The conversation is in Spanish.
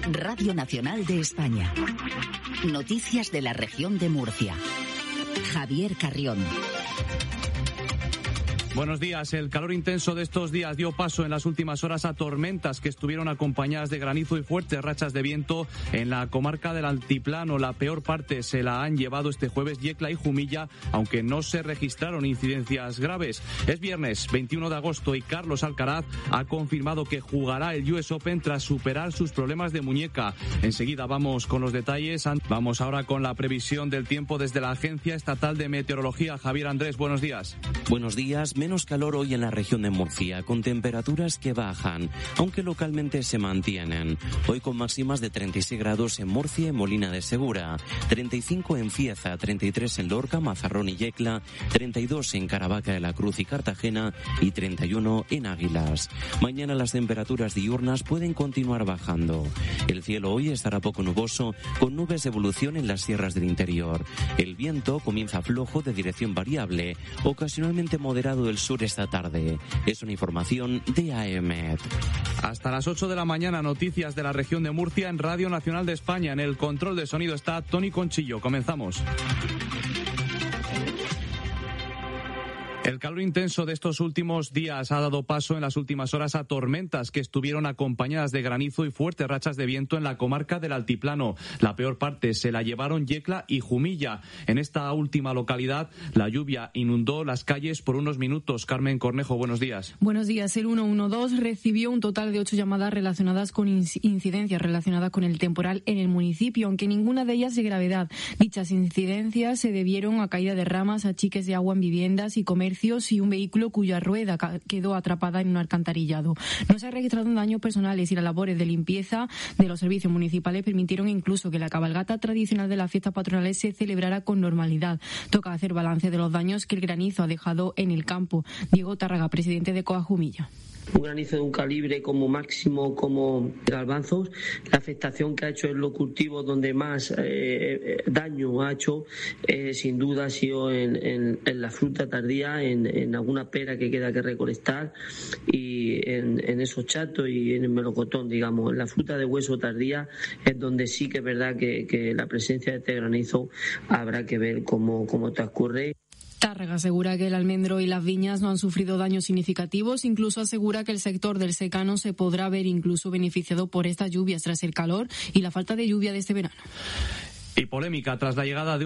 Radio Nacional de España. Noticias de la región de Murcia. Javier Carrión. Buenos días. El calor intenso de estos días dio paso en las últimas horas a tormentas que estuvieron acompañadas de granizo y fuertes rachas de viento en la comarca del Altiplano. La peor parte se la han llevado este jueves Yecla y Jumilla, aunque no se registraron incidencias graves. Es viernes 21 de agosto y Carlos Alcaraz ha confirmado que jugará el US Open tras superar sus problemas de muñeca. Enseguida vamos con los detalles. Vamos ahora con la previsión del tiempo desde la Agencia Estatal de Meteorología. Javier Andrés, buenos días. Buenos días. Menos calor hoy en la región de Murcia, con temperaturas que bajan, aunque localmente se mantienen. Hoy con máximas de 36 grados en Murcia y Molina de Segura, 35 en Cieza, 33 en Lorca, Mazarrón y Yecla, 32 en Caravaca de la Cruz y Cartagena y 31 en Águilas. Mañana las temperaturas diurnas pueden continuar bajando. El cielo hoy estará poco nuboso, con nubes de evolución en las sierras del interior. El viento comienza flojo de dirección variable, ocasionalmente moderado del sur esta tarde. Es una información de AEMET. Hasta las 8 de la mañana, noticias de la región de Murcia en Radio Nacional de España. En el control de sonido está Tony Conchillo. Comenzamos. El calor intenso de estos últimos días ha dado paso en las últimas horas a tormentas que estuvieron acompañadas de granizo y fuertes rachas de viento en la comarca del Altiplano. La peor parte se la llevaron Yecla y Jumilla. En esta última localidad, la lluvia inundó las calles por unos minutos. Carmen Cornejo, buenos días. Buenos días. El 112 recibió un total de 8 llamadas relacionadas con incidencias relacionadas con el temporal en el municipio, aunque ninguna de ellas de gravedad. Dichas incidencias se debieron a caída de ramas, achiques de agua en viviendas y comercios y un vehículo cuya rueda quedó atrapada en un alcantarillado. No se ha registrado daños personales y las labores de limpieza de los servicios municipales permitieron incluso que la cabalgata tradicional de las fiestas patronales se celebrara con normalidad. Toca hacer balance de los daños que el granizo ha dejado en el campo. Diego Tárraga, presidente de COA Jumilla. Un granizo de un calibre como máximo, como garbanzos, la afectación que ha hecho en los cultivos donde más daño ha hecho, sin duda ha sido en la fruta tardía, en alguna pera que queda que recolectar y en esos chatos y en el melocotón, digamos. En la fruta de hueso tardía es donde sí que es verdad que la presencia de este granizo habrá que ver cómo transcurre. Tárrega asegura que el almendro y las viñas no han sufrido daños significativos, incluso asegura que el sector del secano se podrá ver incluso beneficiado por estas lluvias tras el calor y la falta de lluvia de este verano. Y polémica tras la llegada de